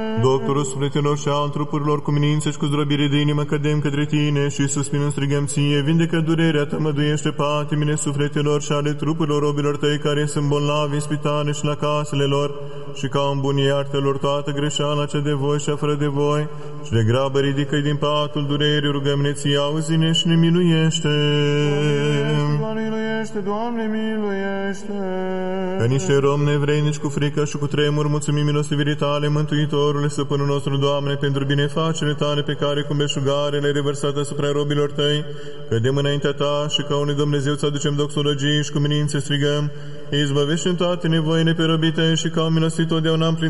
Doctorul sufletelor și al trupurilor, cu minință și cu zdrobire de inimă cădem către Tine și suspinând strigăm Ție, vindecă durerea, tămăduiește patimile sufletelor și ale trupurilor robilor Tăi care sunt bolnavi în spitale și la casele lor și ca în bunii iartelor toată greșeala cea de voi și fără de voi și de grabă ridică-i din patul durerii, rugăm-ne Ție, auzi-ne și ne miluiește. Doamne miluiește, Doamne miluiește. Ca niște romi nevrednici cu frică și cu tremur, mulțumim milostivirii Tale, Mântuitorule, Stăpânul nostru, Doamne, pentru binefacerile Tale pe care cu belșugare le-ai revărsat asupra robilor Tăi, cădem înaintea Ta și ca unui Dumnezeu ți aducem doxologii și cu minințe strigăm, izbăvește în toate nevoile pe robii Tăi și ca un milostit totdeauna împlin